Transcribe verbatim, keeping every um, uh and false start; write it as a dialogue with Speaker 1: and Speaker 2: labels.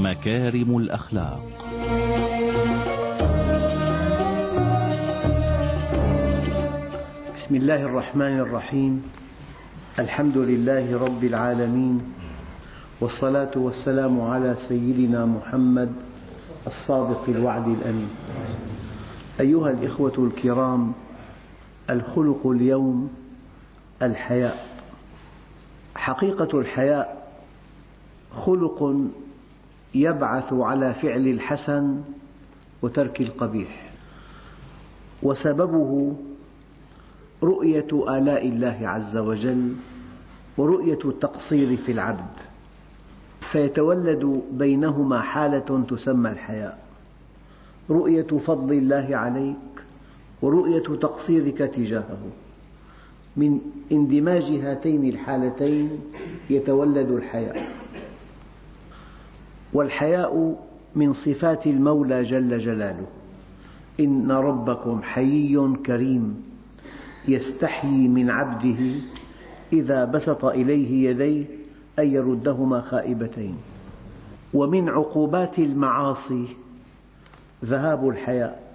Speaker 1: مكارم الأخلاق.
Speaker 2: بسم الله الرحمن الرحيم. الحمد لله رب العالمين، والصلاة والسلام على سيدنا محمد الصادق الوعد الأمين. أيها الإخوة الكرام، الخلق اليوم الحياء. حقيقة الحياء خلق يبعث على فعل الحسن وترك القبيح، وسببه رؤية آلاء الله عز وجل ورؤية التقصير في العبد، فيتولد بينهما حالة تسمى الحياء، رؤية فضل الله عليك ورؤية تقصيرك تجاهه. من اندماج هاتين الحالتين يتولد الحياء. والحياء من صفات المولى جل جلاله. إن ربكم حيي كريم يستحيي من عبده إذا بسط إليه يديه أن يردهما خائبتين. ومن عقوبات المعاصي ذهاب الحياء،